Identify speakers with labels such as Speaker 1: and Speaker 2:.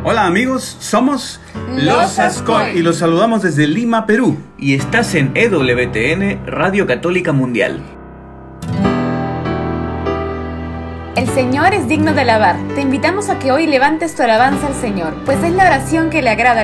Speaker 1: Hola amigos, somos
Speaker 2: Los Ascoy
Speaker 1: y los saludamos desde Lima, Perú.
Speaker 3: Y estás en EWTN, Radio Católica Mundial.
Speaker 2: El Señor es digno de alabar. Te invitamos a que hoy levantes tu alabanza al Señor, pues es la oración que le agrada al